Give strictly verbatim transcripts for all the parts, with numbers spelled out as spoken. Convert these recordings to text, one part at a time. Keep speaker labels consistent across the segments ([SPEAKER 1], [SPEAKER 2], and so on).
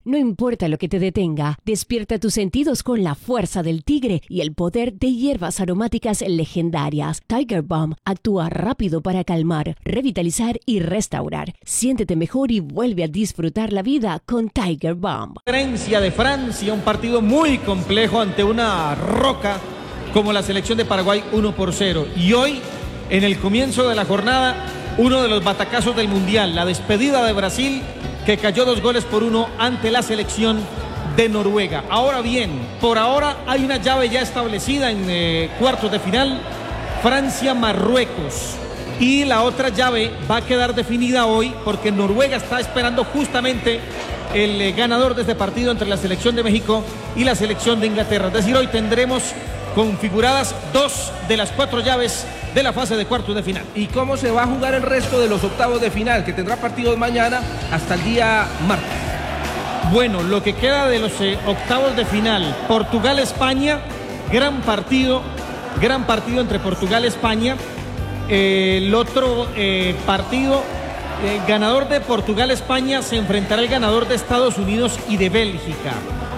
[SPEAKER 1] No importa lo que te detenga, despierta tus sentidos con la fuerza del tigre y el poder de hierbas aromáticas legendarias. Tiger Balm actúa rápido para calmar, revitalizar y restaurar. Siéntete mejor y vuelve a disfrutar la vida con Tiger Balm.
[SPEAKER 2] Diferencia de Francia, un partido muy complejo ante una roca como la selección de Paraguay, uno por cero. Y hoy, en el comienzo de la jornada, uno de los batacazos del Mundial, la despedida de Brasil, que cayó dos goles por uno ante la selección de Noruega. Ahora bien, por ahora hay una llave ya establecida en eh, cuartos de final, Francia-Marruecos. Y la otra llave va a quedar definida hoy porque Noruega está esperando justamente el eh, ganador de este partido entre la selección de México y la selección de Inglaterra. Es decir, hoy tendremos configuradas dos de las cuatro llaves de la fase de cuartos de final.
[SPEAKER 3] ¿Y cómo se va a jugar el resto de los octavos de final, que tendrá partidos mañana hasta el día martes?
[SPEAKER 2] Bueno, lo que queda de los eh, octavos de final, Portugal-España, gran partido, gran partido entre Portugal y España. Eh, el otro eh, partido, eh, ganador de Portugal-España se enfrentará al ganador de Estados Unidos y de Bélgica.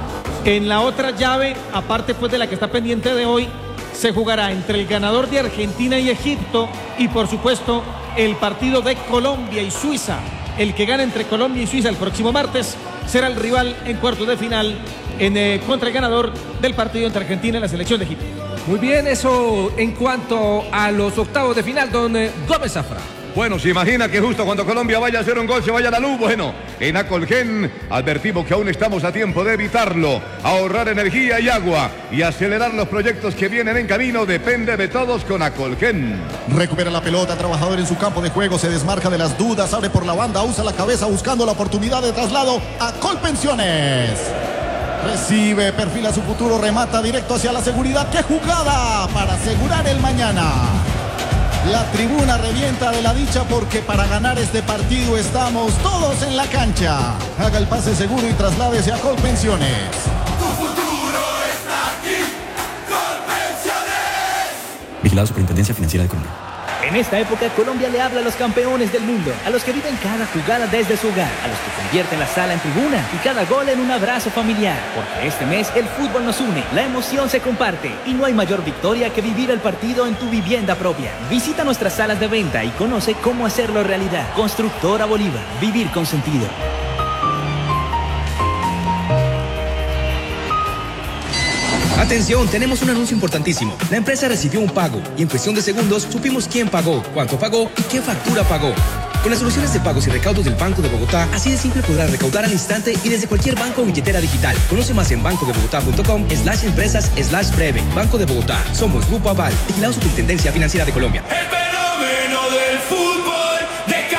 [SPEAKER 2] En la otra llave, aparte pues de la que está pendiente de hoy, se jugará entre el ganador de Argentina y Egipto y por supuesto el partido de Colombia y Suiza. El que gane entre Colombia y Suiza el próximo martes será el rival en cuartos de final en, eh, contra el ganador del partido entre Argentina y la selección de Egipto.
[SPEAKER 3] Muy bien, eso en cuanto a los octavos de final, don eh, Gómez Zafra.
[SPEAKER 4] Bueno, se imagina que justo cuando Colombia vaya a hacer un gol se vaya la luz. Bueno, en Acolgen advertimos que aún estamos a tiempo de evitarlo. Ahorrar energía y agua y acelerar los proyectos que vienen en camino depende de todos con Acolgen.
[SPEAKER 5] Recupera la pelota, trabajador en su campo de juego, se desmarca de las dudas, abre por la banda, usa la cabeza buscando la oportunidad de traslado a Colpensiones. Recibe, perfila su futuro, remata directo hacia la seguridad. ¡Qué jugada para asegurar el mañana! La tribuna revienta de la dicha porque para ganar este partido estamos todos en la cancha. Haga el pase seguro y trasládese a Colpensiones.
[SPEAKER 6] Tu futuro está aquí, Colpensiones.
[SPEAKER 7] Vigilado Superintendencia Financiera de Colombia.
[SPEAKER 8] En esta época, Colombia le habla a los campeones del mundo, a los que viven cada jugada desde su hogar, a los que convierten la sala en tribuna y cada gol en un abrazo familiar. Porque este mes el fútbol nos une, la emoción se comparte y no hay mayor victoria que vivir el partido en tu vivienda propia. Visita nuestras salas de venta y conoce cómo hacerlo realidad. Constructora Bolívar, vivir con sentido.
[SPEAKER 9] Atención, tenemos un anuncio importantísimo. La empresa recibió un pago y en cuestión de segundos supimos quién pagó, cuánto pagó y qué factura pagó. Con las soluciones de pagos y recaudos del Banco de Bogotá, así de simple podrás recaudar al instante y desde cualquier banco o billetera digital. Conoce más en bancodebogotá.com slash empresas slash breve. Banco de Bogotá. Somos Grupo Aval. Vigilado Superintendencia Financiera de Colombia.
[SPEAKER 6] El fenómeno del fútbol de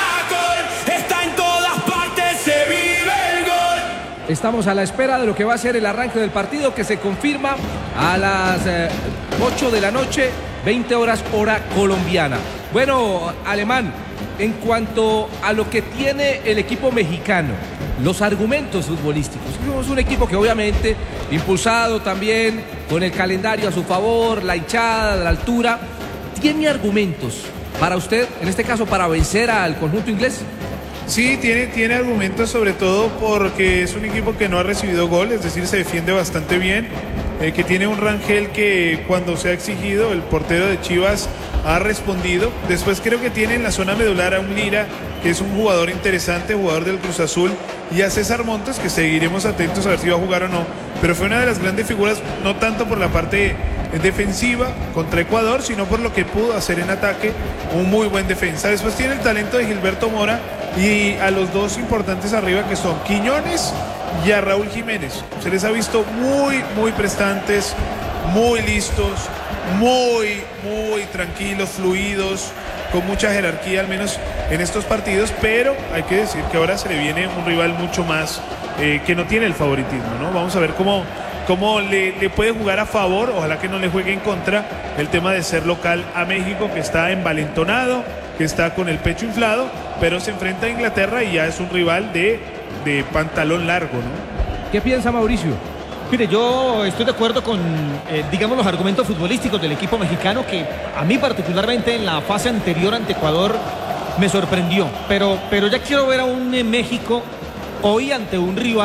[SPEAKER 6] Caracol está en todas partes, se vive el gol.
[SPEAKER 3] Estamos a la espera de lo que va a ser el arranque del partido, que se confirma a las eh, ocho de la noche, veinte horas hora colombiana. Bueno, Alemán, en cuanto a lo que tiene el equipo mexicano, los argumentos futbolísticos. Es un equipo que obviamente, impulsado también con el calendario a su favor, la hinchada, la altura, ¿tiene argumentos para usted, en este caso para vencer al conjunto inglés?
[SPEAKER 10] Sí, tiene, tiene argumentos, sobre todo porque es un equipo que no ha recibido gol, es decir, se defiende bastante bien, eh, que tiene un Rangel que cuando se ha exigido, el portero de Chivas ha respondido. Después creo que tiene en la zona medular a un Lira, que es un jugador interesante, jugador del Cruz Azul, y a César Montes, que seguiremos atentos a ver si va a jugar o no, pero fue una de las grandes figuras, no tanto por la parte defensiva contra Ecuador, sino por lo que pudo hacer en ataque, un muy buen defensa. Después tiene el talento de Gilberto Mora y a los dos importantes arriba, que son Quiñones y a Raúl Jiménez. Se les ha visto muy, muy prestantes, muy listos, muy, muy tranquilos, fluidos, con mucha jerarquía, al menos en estos partidos, pero hay que decir que ahora se le viene un rival mucho más eh, que no tiene el favoritismo, ¿no? Vamos a ver cómo, cómo le, le puede jugar a favor, ojalá que no le juegue en contra, el tema de ser local a México, que está envalentonado, que está con el pecho inflado, pero se enfrenta a Inglaterra y ya es un rival de, de pantalón largo, ¿no?
[SPEAKER 3] ¿Qué piensa Mauricio?
[SPEAKER 2] Mire, yo estoy de acuerdo con, eh, digamos, los argumentos futbolísticos del equipo mexicano, que a mí particularmente en la fase anterior ante Ecuador me sorprendió. Pero, pero ya quiero ver a un eh, México hoy ante un rival